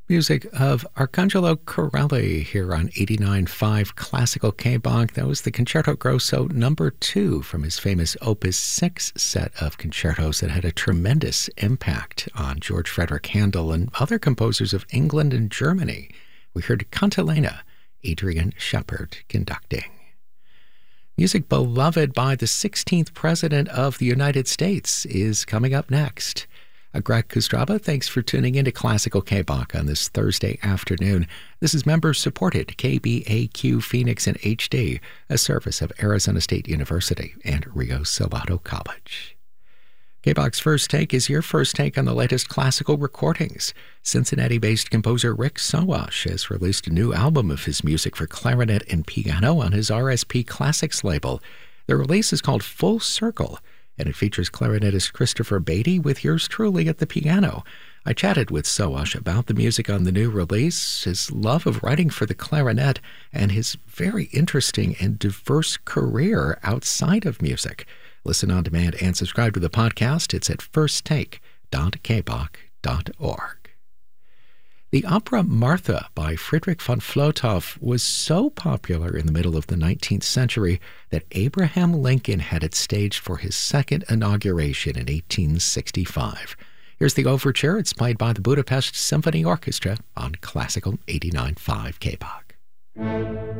Music of Arcangelo Corelli here on 89.5 Classical K-Bach. That was the Concerto Grosso number 2 from his famous Opus 6 set of concertos that had a tremendous impact on George Frederick Handel and other composers of England and Germany. We heard Cantilena, Adrian Shepard conducting. Music beloved by the 16th President of the United States is coming up next. Greg Kustraba, thanks for tuning in to Classical K-Bach on this Thursday afternoon. This is member-supported KBAQ Phoenix in HD, a service of Arizona State University and Rio Salado College. K-Bach's First Take is your first take on the latest classical recordings. Cincinnati-based composer Rick Sowash has released a new album of his music for clarinet and piano on his RSP Classics label. The release is called Full Circle, and it features clarinetist Christopher Beatty with yours truly at the piano. I chatted with Sowash about the music on the new release, his love of writing for the clarinet, and his very interesting and diverse career outside of music. Listen on demand and subscribe to the podcast. It's at firsttake.kbach.org. The opera Martha by Friedrich von Flotow was so popular in the middle of the 19th century that Abraham Lincoln had it staged for his second inauguration in 1865. Here's the overture. It's played by the Budapest Symphony Orchestra on Classical 89.5 K-Bach.